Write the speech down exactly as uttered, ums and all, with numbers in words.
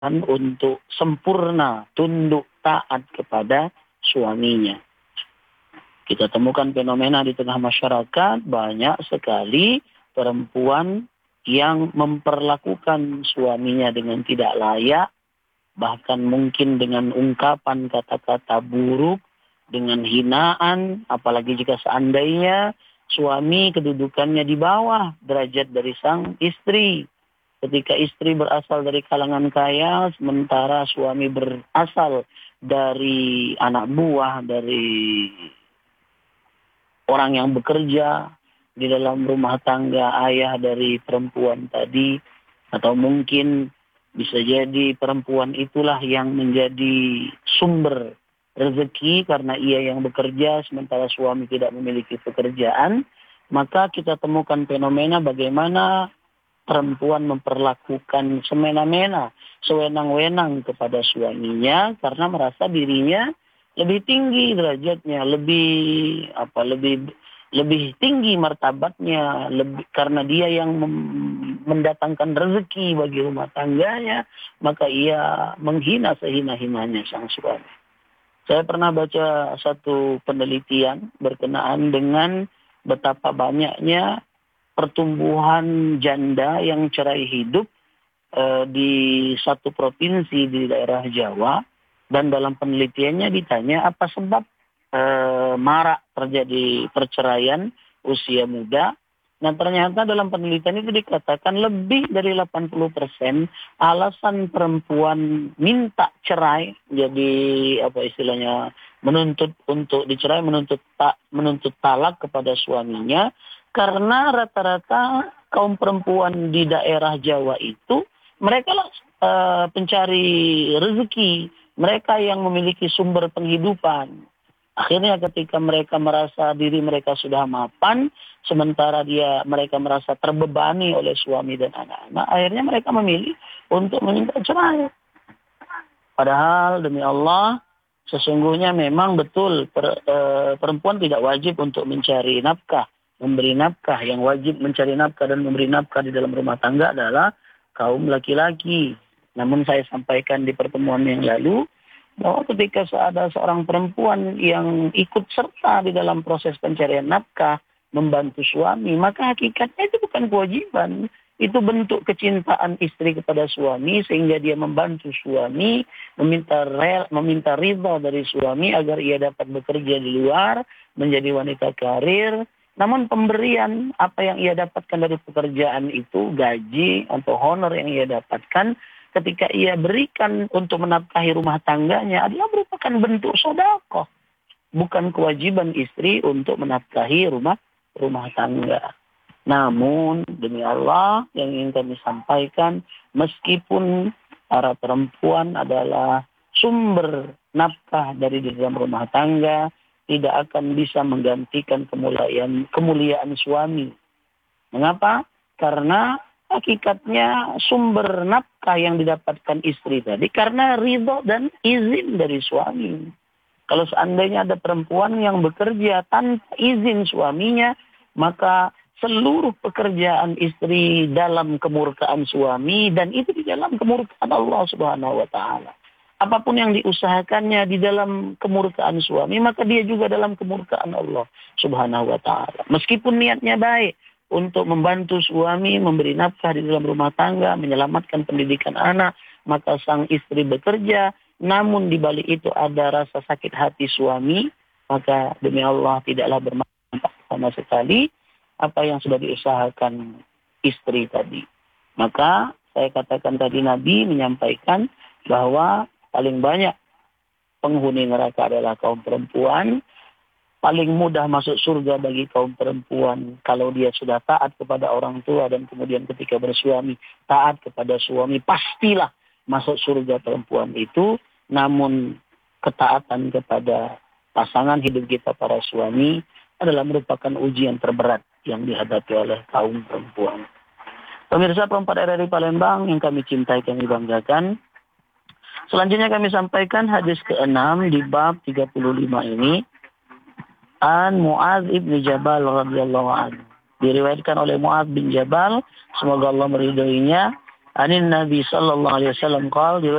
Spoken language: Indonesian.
untuk sempurna tunduk taat kepada suaminya. Kita temukan fenomena di tengah masyarakat, banyak sekali perempuan yang memperlakukan suaminya dengan tidak layak, bahkan mungkin dengan ungkapan kata-kata buruk, dengan hinaan, apalagi jika seandainya suami kedudukannya di bawah derajat dari sang istri. Ketika istri berasal dari kalangan kaya, sementara suami berasal dari anak buah, dari orang yang bekerja di dalam rumah tangga, ayah dari perempuan tadi, atau mungkin bisa jadi perempuan itulah yang menjadi sumber rezeki karena ia yang bekerja sementara suami tidak memiliki pekerjaan, maka kita temukan fenomena bagaimana perempuan memperlakukan semena-mena, sewenang-wenang kepada suaminya karena merasa dirinya lebih tinggi derajatnya, lebih apa lebih lebih tinggi martabatnya, lebih karena dia yang mem- mendatangkan rezeki bagi rumah tangganya, maka ia menghina sehina-hinanya sang suami. Saya pernah baca satu penelitian berkenaan dengan betapa banyaknya pertumbuhan janda yang cerai hidup eh, di satu provinsi di daerah Jawa, dan dalam penelitiannya ditanya apa sebab eh, marak terjadi perceraian usia muda. Nah, ternyata dalam penelitian itu dikatakan lebih dari delapan puluh persen alasan perempuan minta cerai, jadi apa istilahnya, menuntut untuk dicerai, menuntut tak menuntut talak kepada suaminya, karena rata-rata kaum perempuan di daerah Jawa itu mereka lah uh, pencari rezeki, mereka yang memiliki sumber penghidupan. Akhirnya ketika mereka merasa diri mereka sudah mapan, sementara dia mereka merasa terbebani oleh suami dan anak-anak, akhirnya mereka memilih untuk meminta cerai. Padahal demi Allah, sesungguhnya memang betul per, e, perempuan tidak wajib untuk mencari nafkah, memberi nafkah. Yang wajib mencari nafkah dan memberi nafkah di dalam rumah tangga adalah kaum laki-laki. Namun saya sampaikan di pertemuan yang lalu, bahwa ketika ada seorang perempuan yang ikut serta di dalam proses pencarian nafkah, membantu suami, maka hakikatnya itu bukan kewajiban. Itu bentuk kecintaan istri kepada suami, sehingga dia membantu suami, meminta rel, meminta ridha dari suami agar ia dapat bekerja di luar, menjadi wanita karir. Namun pemberian apa yang ia dapatkan dari pekerjaan itu, gaji atau honor yang ia dapatkan, ketika ia berikan untuk menafkahi rumah tangganya adalah merupakan bentuk sedekah, bukan kewajiban istri untuk menafkahi rumah rumah tangga. Namun demi Allah yang ingin kami sampaikan, meskipun para perempuan adalah sumber nafkah dari di dalam rumah tangga, tidak akan bisa menggantikan kemuliaan kemuliaan suami. Mengapa? Karena hakikatnya sumber nafkah yang didapatkan istri tadi karena ridho dan izin dari suami. Kalau seandainya ada perempuan yang bekerja tanpa izin suaminya, maka seluruh pekerjaan istri dalam kemurkaan suami, dan itu di dalam kemurkaan Allah Subhanahu wa taala. Apapun yang diusahakannya di dalam kemurkaan suami, maka dia juga dalam kemurkaan Allah Subhanahu wa taala. Meskipun niatnya baik untuk membantu suami, memberi nafkah di dalam rumah tangga, menyelamatkan pendidikan anak, maka sang istri bekerja, namun di balik itu ada rasa sakit hati suami, maka demi Allah tidaklah bermanfaat sama sekali apa yang sudah diusahakan istri tadi. Maka saya katakan tadi, Nabi menyampaikan bahwa paling banyak penghuni neraka adalah kaum perempuan. Paling mudah masuk surga bagi kaum perempuan kalau dia sudah taat kepada orang tua, dan kemudian ketika bersuami taat kepada suami, pastilah masuk surga perempuan itu. Namun ketaatan kepada pasangan hidup kita para suami adalah merupakan ujian terberat yang dihadapi oleh kaum perempuan. Pemirsa perempat R R I Palembang yang kami cintai, kami banggakan, selanjutnya kami sampaikan hadis keenam di bab tiga puluh lima ini. An Mu'adz ibn Jabal radhiyallahu anhu. Diriwayatkan oleh Mu'adz bin Jabal, semoga Allah meridhoinya, Anin Nabi sallallahu alaihi wasallam qala